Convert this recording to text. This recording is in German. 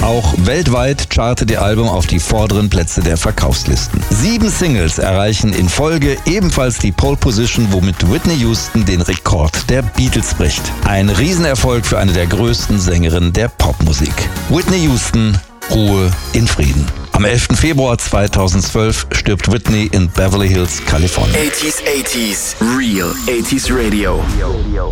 Auch weltweit chartet ihr Album auf die vorderen Plätze der Verkaufslisten. 7 Singles erreichen in Folge ebenfalls die Pole Position, womit Whitney Houston den Rekord der Beatles bricht. Ein Riesenerfolg für eine der größten Sängerinnen der Popmusik. Whitney Houston, Ruhe in Frieden. Am 11. Februar 2012 stirbt Whitney in Beverly Hills, Kalifornien. 80s, Real 80s Radio.